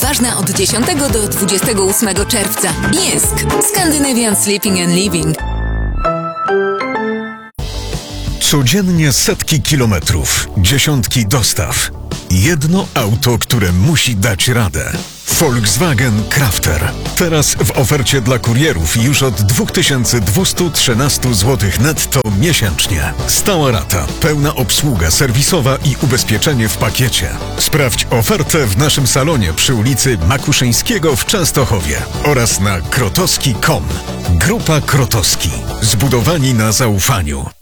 ważna od 10 do 28 czerwca. Jysk. Scandinavian Sleeping and Living. Codziennie setki kilometrów, dziesiątki dostaw. Jedno auto, które musi dać radę. Volkswagen Crafter. Teraz w ofercie dla kurierów już od 2213 zł netto miesięcznie. Stała rata, pełna obsługa serwisowa i ubezpieczenie w pakiecie. Sprawdź ofertę w naszym salonie przy ulicy Makuszyńskiego w Częstochowie oraz na krotowski.com. Grupa Krotowski. Zbudowani na zaufaniu.